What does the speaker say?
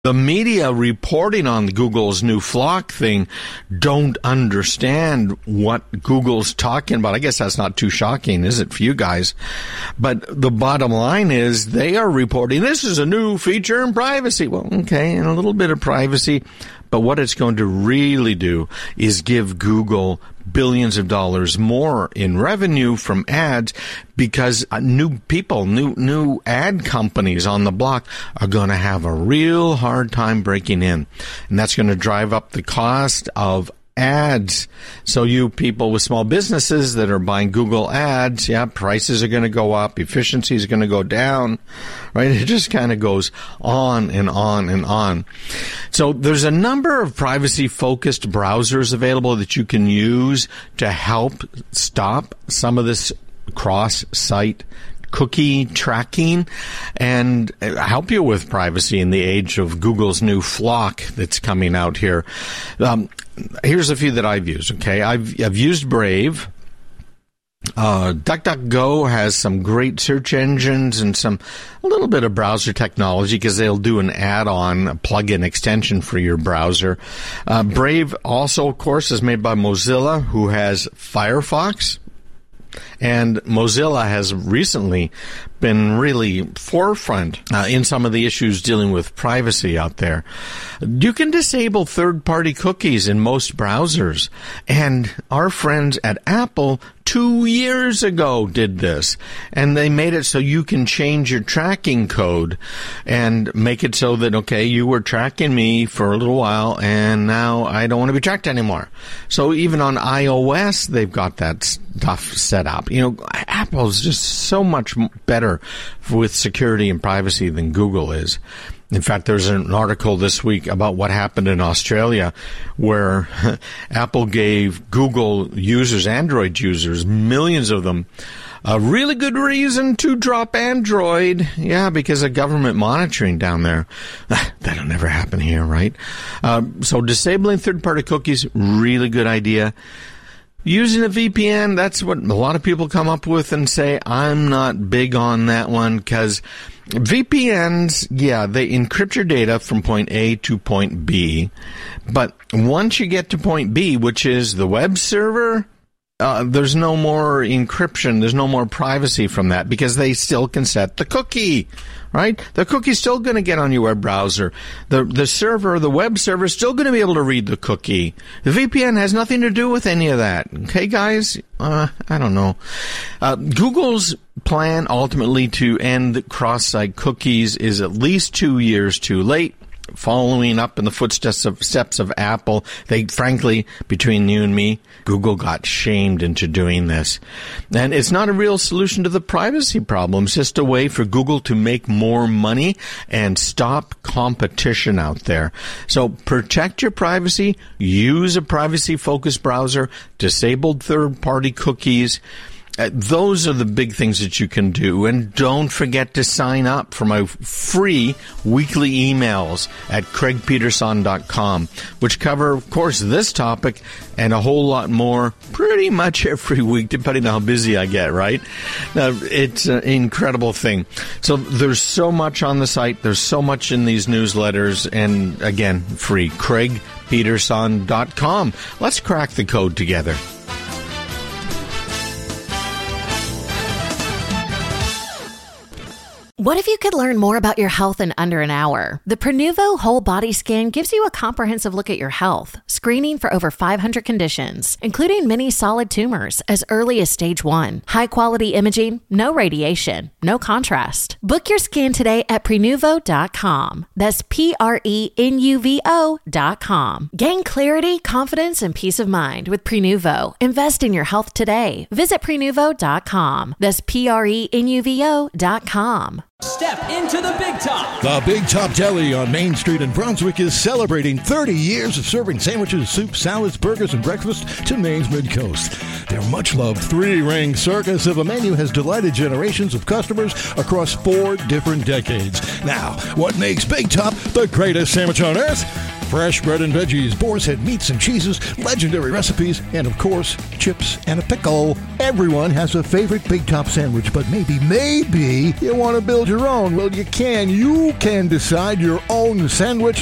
The media reporting on Google's new FLoC thing don't understand what Google's talking about. I guess that's not too shocking, is it, for you guys? But the bottom line is they are reporting this is a new feature in privacy. Well, okay, and a little bit of privacy. But what it's going to really do is give Google billions of dollars more in revenue from ads, because new people, new ad companies on the block are going to have a real hard time breaking in. And that's going to drive up the cost of ads. So you people with small businesses that are buying Google ads, prices are going to go up, efficiency is going to go down, right? It just kind of goes on and on and on. So there's a number of privacy-focused browsers available that you can use to help stop some of this cross-site cookie tracking and help you with privacy in the age of Google's new FLoC that's coming out here. Here's a few that I've used, okay? I've used Brave. DuckDuckGo has some great search engines and a little bit of browser technology, because they'll do an add-on, a plug-in extension for your browser. Brave also, of course, is made by Mozilla, who has Firefox. And Mozilla has recently been really forefront in some of the issues dealing with privacy out there. You can disable third-party cookies in most browsers. And our friends at Apple 2 years ago did this. And they made it so you can change your tracking code and make it so that, okay, you were tracking me for a little while and now I don't want to be tracked anymore. So even on iOS, they've got that stuff set up. You know, Apple's just so much better with security and privacy than Google is. In fact, there's an article this week about what happened in Australia where Apple gave Google users, Android users, millions of them, a really good reason to drop Android. Yeah, because of government monitoring down there. That'll never happen here, right? So disabling third-party cookies, really good idea. Using a VPN, that's what a lot of people come up with and say, I'm not big on that one, because VPNs, they encrypt your data from point A to point B. But once you get to point B, which is the web server, there's no more encryption. There's no more privacy from that, because they still can set the cookie, right? The cookie's still going to get on your web browser. The server, the web server, is still going to be able to read the cookie. The VPN has nothing to do with any of that. Okay, guys? I don't know. Google's plan ultimately to end cross-site cookies is at least 2 years too late. Following up in the footsteps of Apple, they, frankly, between you and me, Google got shamed into doing this. And it's not a real solution to the privacy problem. It's just a way for Google to make more money and stop competition out there. So protect your privacy, use a privacy-focused browser, disabled third-party cookies. Those are the big things that you can do. And don't forget to sign up for my free weekly emails at craigpeterson.com, which cover, of course, this topic and a whole lot more pretty much every week, depending on how busy I get, right? It's an incredible thing. So there's so much on the site. There's so much in these newsletters. And, again, free. craigpeterson.com. Let's crack the code together. What if you could learn more about your health in under an hour? The Prenuvo Whole Body Scan gives you a comprehensive look at your health, screening for over 500 conditions, including many solid tumors as early as stage 1. High-quality imaging, no radiation, no contrast. Book your scan today at Prenuvo.com. That's Prenuvo.com. Gain clarity, confidence, and peace of mind with Prenuvo. Invest in your health today. Visit Prenuvo.com. That's Prenuvo.com. Step into the Big Top. The Big Top Deli on Main Street in Brunswick is celebrating 30 years of serving sandwiches, soup, salads, burgers, and breakfast to Maine's Mid-Coast. Their much-loved three-ring circus of a menu has delighted generations of customers across 4 different decades. Now, what makes Big Top the greatest sandwich on earth? fresh bread and veggies, boar's head meats and cheeses, legendary recipes, and of course, chips and a pickle. Everyone has a favorite Big Top sandwich, but maybe you want to build your own. Well, you can. You can decide your own sandwich